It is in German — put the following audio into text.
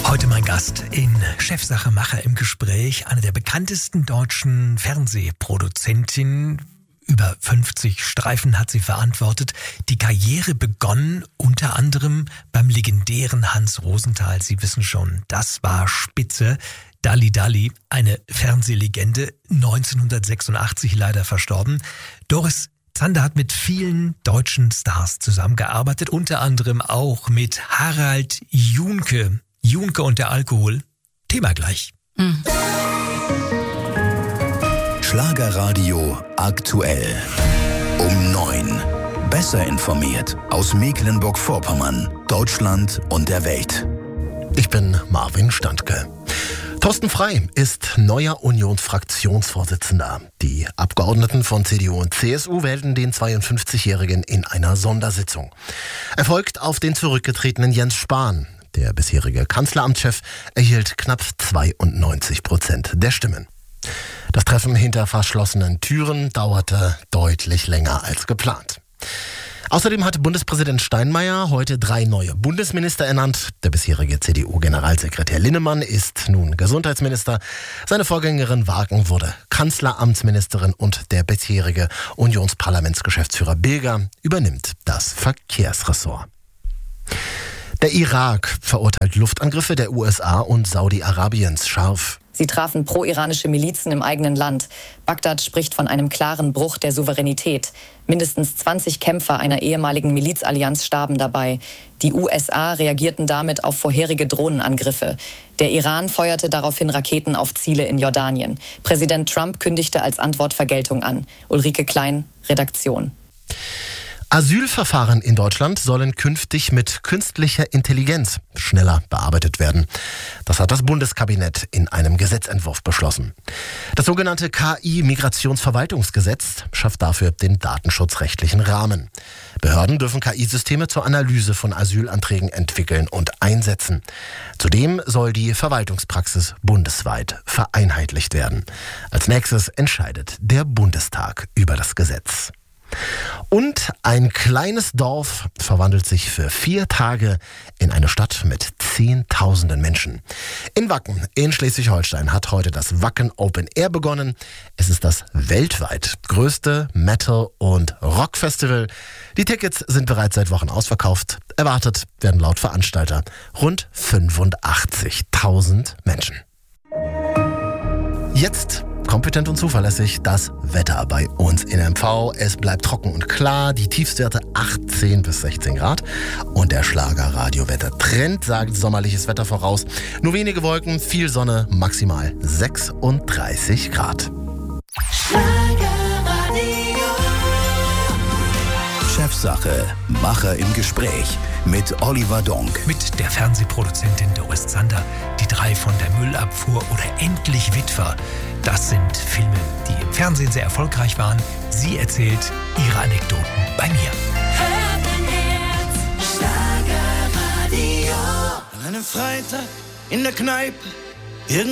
Heute mein Gast in Chefsache Macher im Gespräch, eine der bekanntesten deutschen Fernsehproduzentinnen. Über 50 Streifen hat sie verantwortet. Die Karriere begonnen unter anderem beim legendären Hans Rosenthal. Sie wissen schon, das war spitze. Dalli Dalli, eine Fernsehlegende, 1986 leider verstorben. Doris Zander hat mit vielen deutschen Stars zusammengearbeitet, unter anderem auch mit Harald Junke. Junke und der Alkohol. Thema gleich. Schlagerradio aktuell. Um 9. Besser informiert aus Mecklenburg-Vorpommern, Deutschland und der Welt. Ich bin Marvin Standke. Thorsten Frey ist neuer Unionsfraktionsvorsitzender. Die Abgeordneten von CDU und CSU wählten den 52-Jährigen in einer Sondersitzung. Er folgt auf den zurückgetretenen Jens Spahn. Der bisherige Kanzleramtschef erhielt knapp 92% der Stimmen. Das Treffen hinter verschlossenen Türen dauerte deutlich länger als geplant. Außerdem hat Bundespräsident Steinmeier heute 3 neue Bundesminister ernannt. Der bisherige CDU-Generalsekretär Linnemann ist nun Gesundheitsminister. Seine Vorgängerin Wagen wurde Kanzleramtsministerin und der bisherige Unionsparlamentsgeschäftsführer Bilger übernimmt das Verkehrsressort. Der Irak verurteilt Luftangriffe der USA und Saudi-Arabiens scharf. Sie trafen pro-iranische Milizen im eigenen Land. Bagdad spricht von einem klaren Bruch der Souveränität. Mindestens 20 Kämpfer einer ehemaligen Milizallianz starben dabei. Die USA reagierten damit auf vorherige Drohnenangriffe. Der Iran feuerte daraufhin Raketen auf Ziele in Jordanien. Präsident Trump kündigte als Antwort Vergeltung an. Ulrike Klein, Redaktion. Asylverfahren in Deutschland sollen künftig mit künstlicher Intelligenz schneller bearbeitet werden. Das hat das Bundeskabinett in einem Gesetzentwurf beschlossen. Das sogenannte KI-Migrationsverwaltungsgesetz schafft dafür den datenschutzrechtlichen Rahmen. Behörden dürfen KI-Systeme zur Analyse von Asylanträgen entwickeln und einsetzen. Zudem soll die Verwaltungspraxis bundesweit vereinheitlicht werden. Als nächstes entscheidet der Bundestag über das Gesetz. Und ein kleines Dorf verwandelt sich für 4 Tage in eine Stadt mit Zehntausenden Menschen. In Wacken in Schleswig-Holstein hat heute das Wacken Open Air begonnen. Es ist das weltweit größte Metal- und Rockfestival. Die Tickets sind bereits seit Wochen ausverkauft. Erwartet werden laut Veranstalter rund 85.000 Menschen. Jetzt kompetent und zuverlässig das Wetter bei uns in MV. Es bleibt trocken und klar, die Tiefstwerte 18 bis 16 Grad. Und der Schlager-Radio-Wetter-Trend sagt sommerliches Wetter voraus. Nur wenige Wolken, viel Sonne, maximal 36 Grad. Chefsache Macher im Gespräch mit Oliver Donk. Mit der Fernsehproduzentin Doris Zander. Die 3 von der Müllabfuhr oder Endlich Witwer. Das sind Filme, die im Fernsehen sehr erfolgreich waren. Sie erzählt ihre Anekdoten bei mir. An einem Freitag in der Kneipe